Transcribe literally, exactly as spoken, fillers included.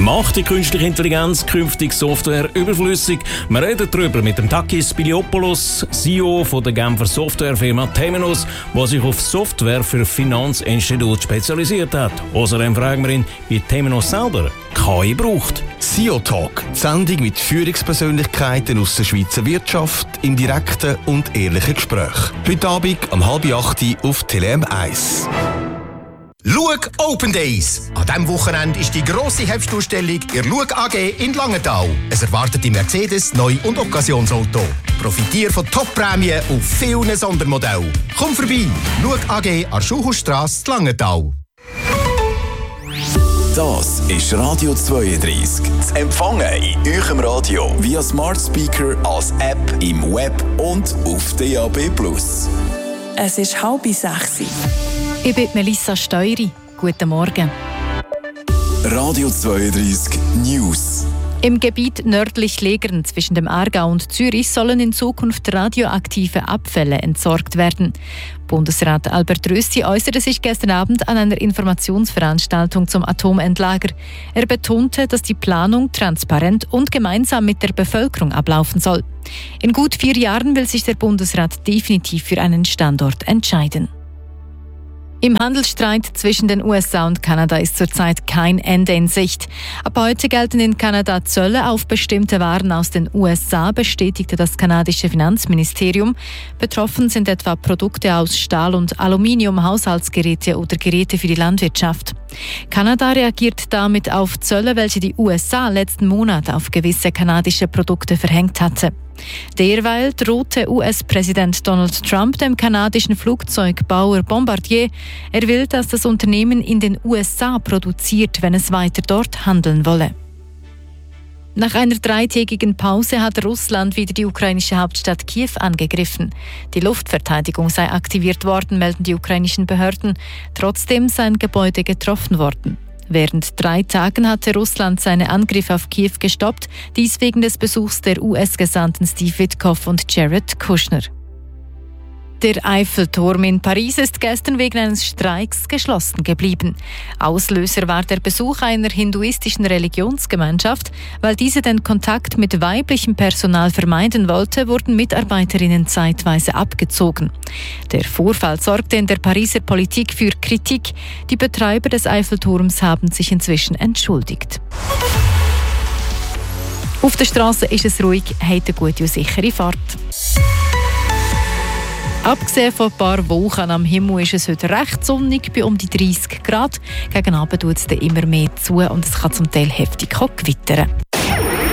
Macht die künstliche Intelligenz künftig Software überflüssig? Wir reden darüber mit dem Takis Spiliopoulos, C E O von der Genfer Softwarefirma Temenos, der sich auf Software für Finanzinstitute spezialisiert hat. Außerdem fragen wir ihn, wie Temenos selber K I braucht. C E O Talk, die Sendung mit Führungspersönlichkeiten aus der Schweizer Wirtschaft im direkten und ehrlichen Gespräch. Heute Abend um halb acht auf Tele M eins. Schau Open Days. An diesem Wochenende ist die grosse Herbstausstellung in Schau A G in Langenthal. Es erwartet die Mercedes Neu- und Occasionsauto. Profitiere von Top-Prämien auf vielen Sondermodellen. Komm vorbei. Schau A G an der Schuhhausstrasse in Langenthal. Das ist Radio zweiunddreißig. Zu empfangen in eurem Radio via Smart Speaker, als App, im Web und auf D A B plus. Es ist halb sechs. Ich bin Melissa Steury. Guten Morgen. Radio zweiunddreißig News. Im Gebiet nördlich Legern zwischen dem Aargau und Zürich sollen in Zukunft radioaktive Abfälle entsorgt werden. Bundesrat Albert Rösti äußerte sich gestern Abend an einer Informationsveranstaltung zum Atomendlager. Er betonte, dass die Planung transparent und gemeinsam mit der Bevölkerung ablaufen soll. In gut vier Jahren will sich der Bundesrat definitiv für einen Standort entscheiden. Im Handelsstreit zwischen den U S A und Kanada ist zurzeit kein Ende in Sicht. Ab heute gelten in Kanada Zölle auf bestimmte Waren aus den U S A, bestätigte das kanadische Finanzministerium. Betroffen sind etwa Produkte aus Stahl und Aluminium, Haushaltsgeräte oder Geräte für die Landwirtschaft. Kanada reagiert damit auf Zölle, welche die U S A letzten Monat auf gewisse kanadische Produkte verhängt hatte. Derweil drohte U S-Präsident Donald Trump dem kanadischen Flugzeugbauer Bombardier. Er will, dass das Unternehmen in den U S A produziert, wenn es weiter dort handeln wolle. Nach einer dreitägigen Pause hat Russland wieder die ukrainische Hauptstadt Kiew angegriffen. Die Luftverteidigung sei aktiviert worden, melden die ukrainischen Behörden. Trotzdem seien Gebäude getroffen worden. Während drei Tagen hatte Russland seine Angriffe auf Kiew gestoppt, dies wegen des Besuchs der U S-Gesandten Steve Witkoff und Jared Kushner. Der Eiffelturm in Paris ist gestern wegen eines Streiks geschlossen geblieben. Auslöser war der Besuch einer hinduistischen Religionsgemeinschaft. Weil diese den Kontakt mit weiblichem Personal vermeiden wollte, wurden Mitarbeiterinnen zeitweise abgezogen. Der Vorfall sorgte in der Pariser Politik für Kritik. Die Betreiber des Eiffelturms haben sich inzwischen entschuldigt. Auf der Straße ist es ruhig, hat eine gute und sichere Fahrt. Abgesehen von ein paar Wolken am Himmel ist es heute recht sonnig, bei um die dreißig Grad. Gegen Abend tut es dann immer mehr zu und es kann zum Teil heftig gewittern.